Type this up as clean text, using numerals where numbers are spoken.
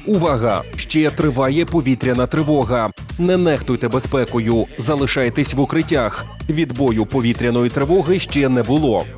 Увага! Ще триває повітряна тривога. Не нехтуйте безпекою, залишайтесь в укриттях. Відбою повітряної тривоги ще не було.